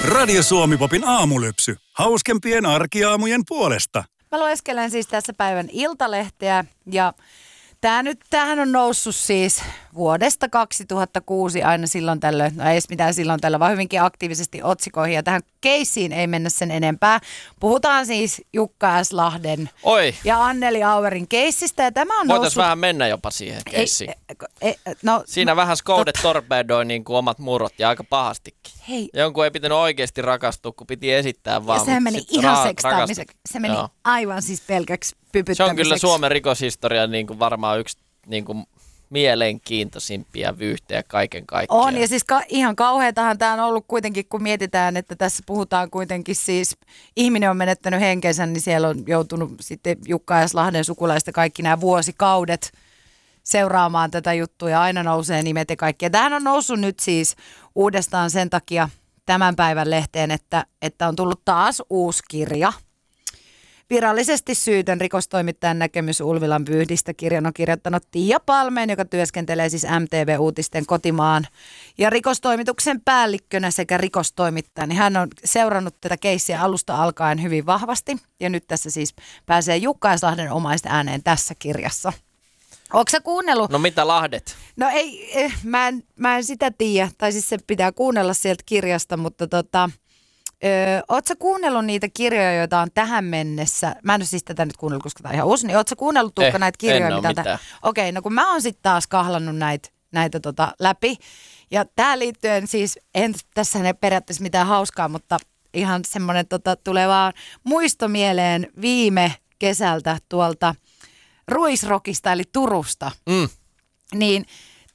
Radio Suomi-popin aamulypsy. Hauskempien arkiaamujen puolesta. Mä lueskelen siis tässä päivän Iltalehteä ja tämähän on noussut siis vuodesta 2006 aina silloin tällöin, no ei edes mitään silloin tällöin, vaan hyvinkin aktiivisesti otsikoihin. Ja tähän keissiin ei mennä sen enempää. Puhutaan siis Jukka S. Lahden ja Anneli Auerin keissistä. Ja tämä on voitaisiin vähän mennä jopa siihen keissiin. Siinä vähän Skoudet torpedoi niin kuin omat murrot ja aika pahastikin. Hei. Jonkun ei pitänyt oikeasti rakastua, kun piti esittää vaan. Ja sehän meni ihan sekstaamiseksi. Se meni aivan siis pelkäksi pypyttämiseksi. Se on kyllä Suomen rikoshistorian niin kuin varmaan yksi niin kuin mielenkiintoisimpia vyyhtejä kaiken kaikkiaan. On, ja siis ihan kauheatahan tämä on ollut kuitenkin, kun mietitään, että tässä puhutaan kuitenkin siis, ihminen on menettänyt henkensä, niin siellä on joutunut sitten Jukka S. Lahden sukulaista kaikki nämä vuosikaudet seuraamaan tätä juttua, ja aina nousee nimet ja kaikki. Ja tämähän on noussut nyt siis uudestaan sen takia tämän päivän lehteen, että on tullut taas uusi kirja. Virallisesti syytön rikostoimittajan näkemys Ulvilan vyyhdistä. Kirjan on kirjoittanut Tiia Palmeen, joka työskentelee siis MTV-uutisten kotimaan ja rikostoimituksen päällikkönä sekä rikostoimittajana. Hän on seurannut tätä keissiä alusta alkaen hyvin vahvasti ja nyt tässä siis pääsee Jukka S. Lahden omaista ääneen tässä kirjassa. Ootko sä kuunnellut? No mitä Lahdet? No ei, mä en sitä tiedä, tai siis se pitää kuunnella sieltä kirjasta, mutta ootko sä kuunnellut niitä kirjoja, joita on tähän mennessä? Mä en ole siis tätä nyt kuunnellut, koska tämä on ihan uusi. Niin ootko sä kuunnellut Tuukka näitä kirjoja? En ole mitään. Okei, no kun mä oon sitten taas kahlannut näitä läpi. Ja tähän liittyen siis, tässä ei periaatteessa mitään hauskaa, mutta ihan semmoinen tulee vaan muisto mieleen viime kesältä tuolta Ruisrockista eli Turusta. Niin,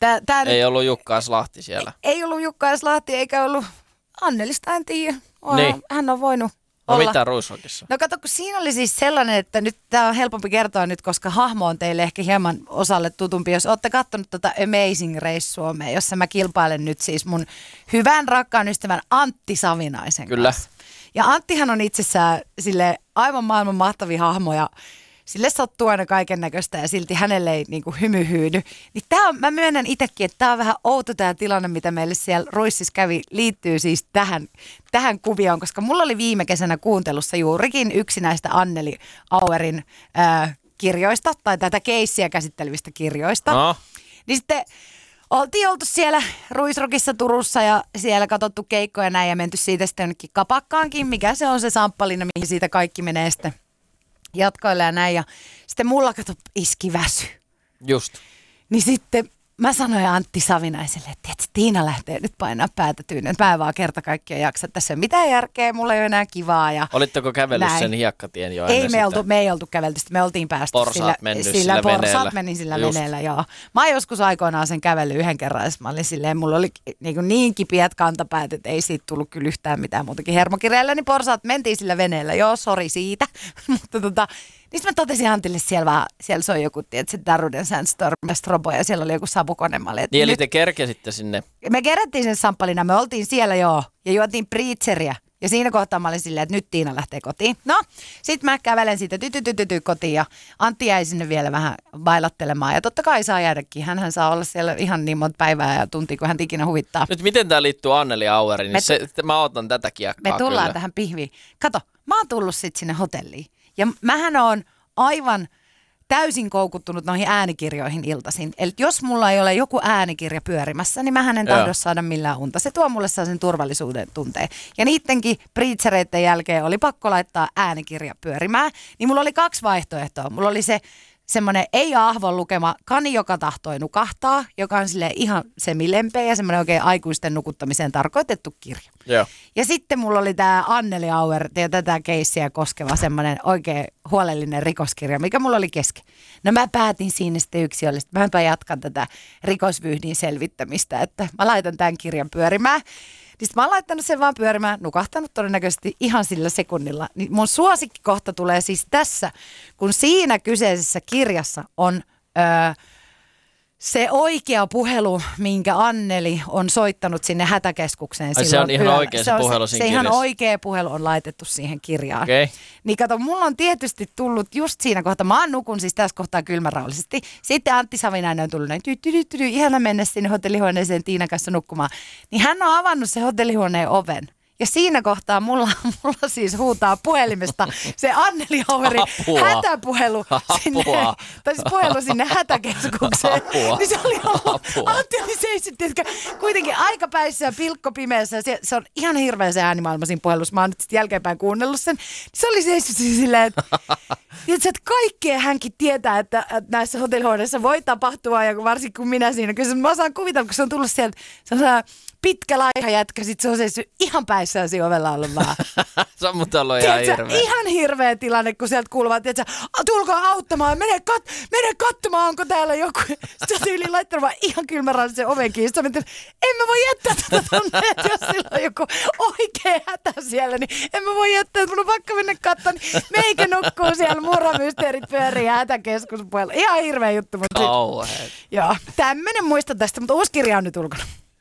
ei ollut Jukka S. Lahti siellä. Ei ollut Jukka S. Lahti eikä ollut Annelista, en tiedä. Niin. Hän on voinut olla. No mitä Ruisrockissa? No kato, kun siinä oli siis sellainen, että nyt tämä on helpompi kertoa nyt, koska hahmo on teille ehkä hieman osalle tutumpi. Jos olette katsonut Amazing Race Suomea, jossa mä kilpailen nyt siis mun hyvän rakkaan ystävän Antti Savinaisen kanssa. Ja Anttihan on itsessään sille aivan maailman mahtavia hahmoja. Sille sattuu aina kaiken näköistä ja silti hänelle ei niin kuin hymy hyydy. Niin mä myönnän itsekin, että tämä on vähän outo tämä tilanne, mitä meille siellä Ruississa kävi, liittyy siis tähän kuvioon, koska mulla oli viime kesänä kuuntelussa juurikin yksi näistä Anneli Auerin kirjoista, tai tätä keissiä käsittelevistä kirjoista. No. Niin sitten oltiin oltu siellä Ruisrockissa Turussa ja siellä katsottu keikkoja näin ja menty siitä sitten jonnekin kapakkaankin, mikä se on se samppalina, mihin siitä kaikki menee sitten jatkoille ja näin. Ja sitten mulla iski väsy. Just. Niin sitten mä sanoin Antti Savinaiselle, että Tiina lähtee nyt painaa päätä tyynyn. Mä en vaan kerta kaikkiaan jaksa. Tässä ei ole mitään järkeä, mulla ei ole enää kivaa. Ja olitteko kävellyt sen hiekkatien jo ennen sitä? Me ei oltu kävelty. Me oltiin päästy porsaat menin sillä veneellä, joo. Mä oon joskus aikoinaan sen kävellyt yhden kerran, ja mä olin silleen, mulla oli niin kipiät kantapäät, että ei siitä tullut kyllä yhtään mitään muutakin hermokireillä, niin porsaat mentiin sillä veneellä. Joo, sori siitä. Mutta niin mä totesin Antille siellä soi joku, että se Daruden Sandstorm ja Strobo ja siellä oli joku savukone. Niin eli te kerkesitte sinne? Me kerättiin sen samppalina, me oltiin siellä joo ja juotiin preacheriä. Ja siinä kohtaa mä olin silleen, että nyt Tiina lähtee kotiin. No, sit mä kävelen siitä kotiin ja Antti jäi sinne vielä vähän bailattelemaan. Ja totta kai saa jäädäkin. Hänhän saa olla siellä ihan niin monta päivää ja tuntia, kun hän ikinä huvittaa. Nyt miten tää liittyy Anneli Aueriin? Mä otan tätä kiekkaa. Me tullaan kyllä tähän pihviin. Kato, mä oon tullut sit sinne hotelliin. Ja mähän oon aivan täysin koukuttunut noihin äänikirjoihin iltaisin. Eli jos mulla ei ole joku äänikirja pyörimässä, niin mähän en tahdo saada millään unta. Se tuo mulle sellaisen turvallisuuden tunteen. Ja niidenkin preachereiden jälkeen oli pakko laittaa äänikirja pyörimään. Niin mulla oli 2 vaihtoehtoa. Mulla oli semmoinen Eija Ahvon lukema Kani, joka tahtoi nukahtaa, joka on silleen ihan semilempeä ja semmoinen oikein aikuisten nukuttamiseen tarkoitettu kirja. Joo. Ja sitten mulla oli tämä Anneli Auer ja tätä keissiä koskeva semmoinen oikein huolellinen rikoskirja, mikä mulla oli kesken. No mä päätin siinä sitten yksiollisesti. Mäpä jatkan tätä rikosvyyhdin selvittämistä, että mä laitan tämän kirjan pyörimään. Niin mä oon laittanut sen vaan pyörimään, nukahtanut todennäköisesti ihan sillä sekunnilla. Niin mun suosikkikohta tulee siis tässä, kun siinä kyseisessä kirjassa on se oikea puhelu, minkä Anneli on soittanut sinne hätäkeskukseen. Se on ihan oikea se puhelu siinä kirjassa. Se ihan oikea puhelu on laitettu siihen kirjaan. Okay. Niin kato, mulla on tietysti tullut just siinä kohtaa, mä nukun siis tässä kohtaa kylmäraullisesti. Sitten Antti Savinainen on tullut näin, ihana mennä sinne hotellihuoneeseen Tiinan kanssa nukkumaan. Niin hän on avannut se hotellihuoneen oven. Ja siinä kohtaa mulla siis huutaa puhelimesta se Anneli Auerin hätäpuhelu sinne, tai siis puhelu sinne hätäkeskukseen. Niin se oli ollut, Antti oli seissyt, kuitenkin aika päissä ja pilkko pimeässä. Se on ihan hirveä se äänimaailma siinä puhelussa. Mä oon nyt sitten jälkeenpäin kuunnellut sen. Se oli seissyt silleen, että kaikkea hänkin tietää, että näissä hotellihuoneissa voi tapahtua, ja varsinkin kun minä siinä. Kyllä mä osaan kuvitella, kun se on tullut sieltä, se on pitkä laiha jätkä, sit se on seissyt ihan päissään siinä ovella ollut vaan. Se on muuten ollut ihan hirveä. Ihan hirveä tilanne, kun sieltä kuuluvat, että tulkaa auttamaan, mene katsomaan, onko täällä joku. Sitten se yli laittanut vaan ihan kylmärän sen oven kiinni. Sitten en mä voi jättää tätä tonne, että jos sillä on joku oikea hätä siellä, niin en mä voi jättää, että mun on pakko mennä katsomaan. Niin meikä nukkuu siellä, murhamysteerit pyörii ja hätäkeskuspuolella. Ihan hirveä juttu. Mutta joo, tämmönen muista tästä, mutta uusi kirja on nyt ulkona.